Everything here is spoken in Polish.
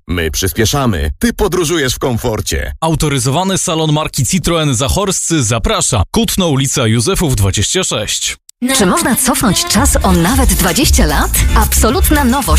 My przyspieszamy, ty podróżujesz w komforcie. Autoryzowany salon marki Citroen Zachorscy zaprasza. Kutno, ulica Józefów 26. Czy można cofnąć czas o nawet 20 lat? Absolutna nowość